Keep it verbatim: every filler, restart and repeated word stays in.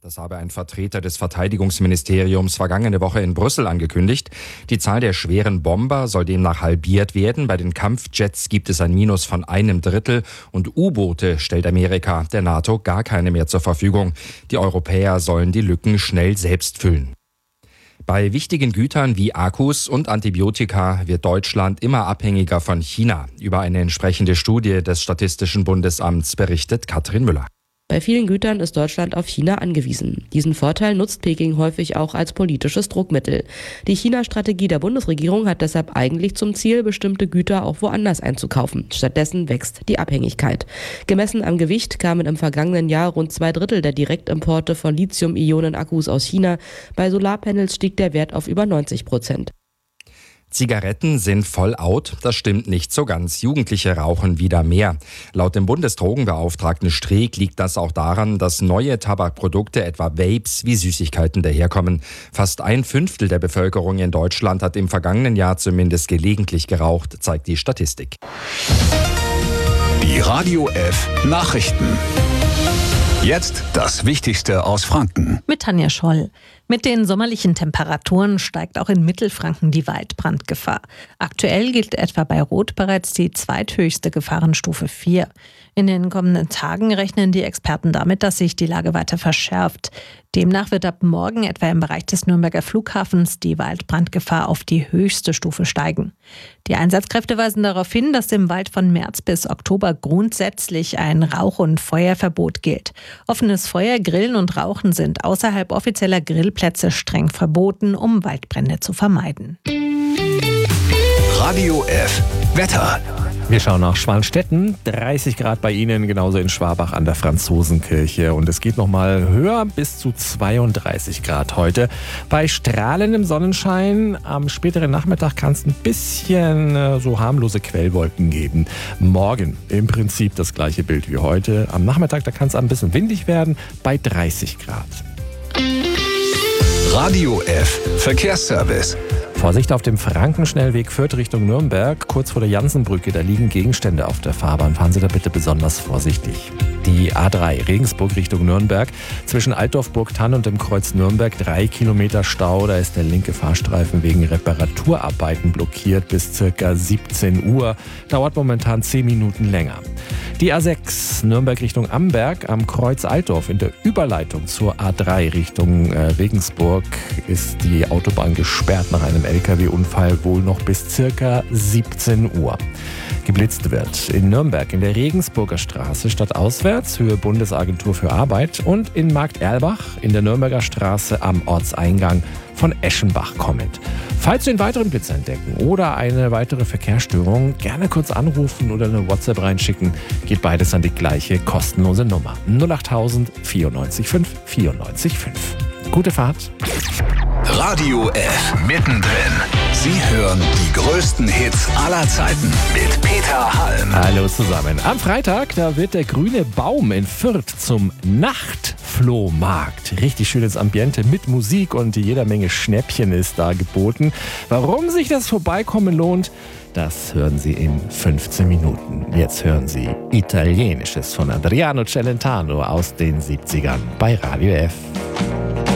Das habe ein Vertreter des Verteidigungsministeriums vergangene Woche in Brüssel angekündigt. Die Zahl der schweren Bomber soll demnach halbiert werden. Bei den Kampfjets gibt es ein Minus von einem Drittel und U-Boote stellt Amerika der NATO gar keine mehr zur Verfügung. Die Europäer sollen die Lücken schnell selbst füllen. Bei wichtigen Gütern wie Akkus und Antibiotika wird Deutschland immer abhängiger von China. Über eine entsprechende Studie des Statistischen Bundesamts berichtet Katrin Müller. Bei vielen Gütern ist Deutschland auf China angewiesen. Diesen Vorteil nutzt Peking häufig auch als politisches Druckmittel. Die China-Strategie der Bundesregierung hat deshalb eigentlich zum Ziel, bestimmte Güter auch woanders einzukaufen. Stattdessen wächst die Abhängigkeit. Gemessen am Gewicht kamen im vergangenen Jahr rund zwei Drittel der Direktimporte von Lithium-Ionen-Akkus aus China. Bei Solarpanels stieg der Wert auf über neunzig Prozent. Zigaretten sind voll out, das stimmt nicht so ganz. Jugendliche rauchen wieder mehr. Laut dem Bundesdrogenbeauftragten Streeck liegt das auch daran, dass neue Tabakprodukte, etwa Vapes, wie Süßigkeiten daherkommen. Fast ein Fünftel der Bevölkerung in Deutschland hat im vergangenen Jahr zumindest gelegentlich geraucht, zeigt die Statistik. Die Radio F Nachrichten. Jetzt das Wichtigste aus Franken. Mit Tanja Scholl. Mit den sommerlichen Temperaturen steigt auch in Mittelfranken die Waldbrandgefahr. Aktuell gilt etwa bei Rot bereits die zweithöchste Gefahrenstufe vier. In den kommenden Tagen rechnen die Experten damit, dass sich die Lage weiter verschärft. Demnach wird ab morgen etwa im Bereich des Nürnberger Flughafens die Waldbrandgefahr auf die höchste Stufe steigen. Die Einsatzkräfte weisen darauf hin, dass im Wald von März bis Oktober grundsätzlich ein Rauch- und Feuerverbot gilt. Offenes Feuer, Grillen und Rauchen sind außerhalb offizieller Grillplätze streng verboten, um Waldbrände zu vermeiden. Radio F Wetter. Wir schauen nach Schwanstetten, dreißig Grad bei Ihnen, genauso in Schwabach an der Franzosenkirche. Und es geht noch mal höher, bis zu zweiunddreißig Grad heute. Bei strahlendem Sonnenschein am späteren Nachmittag kann es ein bisschen äh, so harmlose Quellwolken geben. Morgen im Prinzip das gleiche Bild wie heute. Am Nachmittag, da kann es ein bisschen windig werden, bei dreißig Grad. Radio F Verkehrsservice. Vorsicht auf dem Frankenschnellweg Fürth Richtung Nürnberg, kurz vor der Jansenbrücke, da liegen Gegenstände auf der Fahrbahn. Fahren Sie da bitte besonders vorsichtig. Die A drei Regensburg Richtung Nürnberg, zwischen Altdorf-Burgtann und dem Kreuz Nürnberg drei Kilometer Stau. Da ist der linke Fahrstreifen wegen Reparaturarbeiten blockiert bis circa siebzehn Uhr. Dauert momentan zehn Minuten länger. Die A sechs Nürnberg Richtung Amberg am Kreuz Altdorf in der Überleitung zur A drei Richtung äh, Regensburg ist die Autobahn gesperrt nach einem L K W-Unfall, wohl noch bis circa siebzehn Uhr. Geblitzt wird in Nürnberg in der Regensburger Straße stadtauswärts, Höhe Bundesagentur für Arbeit, und in Markt-Erlbach in der Nürnberger Straße am Ortseingang von Eschenbach kommend. Falls Sie einen weiteren Blitz entdecken oder eine weitere Verkehrsstörung, gerne kurz anrufen oder eine WhatsApp reinschicken. Geht beides an die gleiche kostenlose Nummer null achttausend vierundneunzig fünf vierundneunzig fünf. Gute Fahrt. Radio F mittendrin. Sie hören die größten Hits aller Zeiten mit Peter Halm. Hallo zusammen. Am Freitag, da wird der Grüne Baum in Fürth zum Nachtflohmarkt. Richtig schönes Ambiente mit Musik und jeder Menge Schnäppchen ist da geboten. Warum sich das Vorbeikommen lohnt, das hören Sie in fünfzehn Minuten. Jetzt hören Sie Italienisches von Adriano Celentano aus den siebzigern bei Radio F.